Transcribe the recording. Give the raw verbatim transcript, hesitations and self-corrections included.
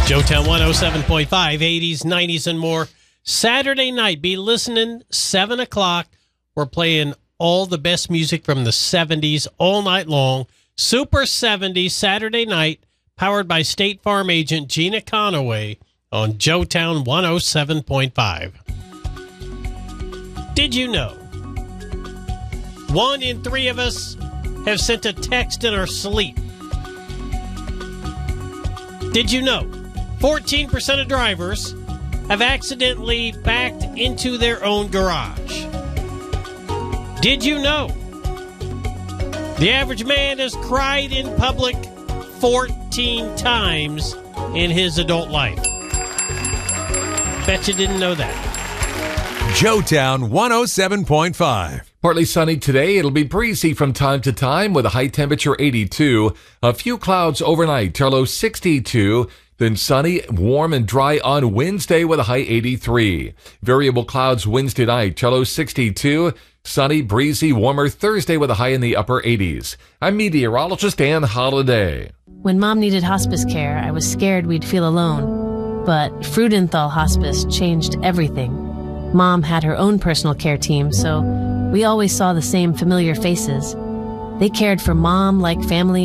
Joetown one oh seven point five, eighties, nineties, and more. Saturday night, be listening, seven o'clock. We're playing all the best music from the seventies all night long. Super seventies, Saturday night, powered by State Farm agent Gina Conaway on Joetown one oh seven point five. Did you know one in three of us have sent a text in our sleep? Did you know fourteen percent of drivers have accidentally backed into their own garage? Did you know the average man has cried in public fourteen times in his adult life? Bet you didn't know that. Joetown one oh seven point five. Partly sunny today. It'll be breezy from time to time with a high temperature eighty-two. A few clouds overnight till low sixty-two. Then sunny, warm, and dry on Wednesday with a high eighty-three. Variable clouds Wednesday night till low sixty-two. Sunny, breezy, warmer Thursday with a high in the upper eighties. I'm meteorologist Ann Holiday. When Mom needed hospice care, I was scared we'd feel alone. But Freudenthal Hospice changed everything. Mom had her own personal care team, so we always saw the same familiar faces. They cared for Mom like family